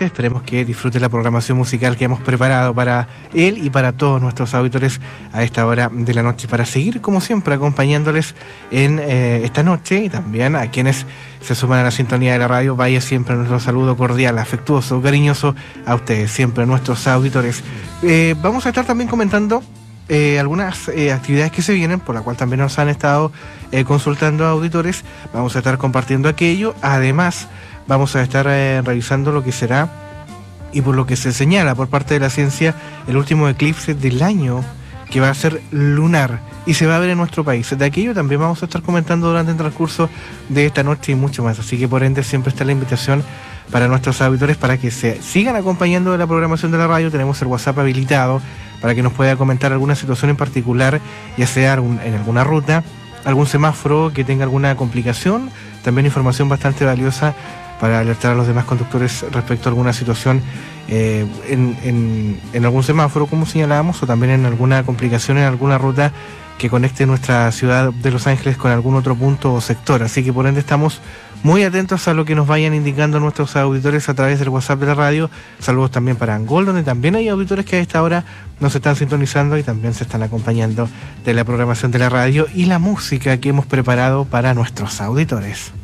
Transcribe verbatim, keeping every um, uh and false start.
noche. Esperemos que disfrute la programación musical que hemos preparado para él y para todos nuestros auditores a esta hora de la noche, para seguir, como siempre, acompañándoles en eh, esta noche, y también a quienes se suman a la sintonía de la radio. Vaya siempre nuestro saludo cordial, afectuoso, cariñoso a ustedes, siempre nuestros auditores. Eh, vamos a estar también comentando Eh, algunas eh, actividades que se vienen, por la cual también nos han estado eh, consultando auditores. Vamos a estar compartiendo aquello. Además, vamos a estar eh, revisando lo que será, y por lo que se señala por parte de la ciencia, el último eclipse del año, que va a ser lunar y se va a ver en nuestro país. De aquello también vamos a estar comentando durante el transcurso de esta noche y mucho más. Así que por ende siempre está la invitación para nuestros auditores para que se sigan acompañando de la programación de la radio. Tenemos el WhatsApp habilitado para que nos pueda comentar alguna situación en particular, ya sea en alguna ruta, algún semáforo que tenga alguna complicación, también información bastante valiosa para alertar a los demás conductores respecto a alguna situación eh, en, en, en algún semáforo, como señalábamos, o también en alguna complicación en alguna ruta que conecte nuestra ciudad de Los Ángeles con algún otro punto o sector. Así que por ende estamos muy atentos a lo que nos vayan indicando nuestros auditores a través del WhatsApp de la radio. Saludos también para Angol, donde también hay auditores que a esta hora nos están sintonizando y también se están acompañando de la programación de la radio y la música que hemos preparado para nuestros auditores.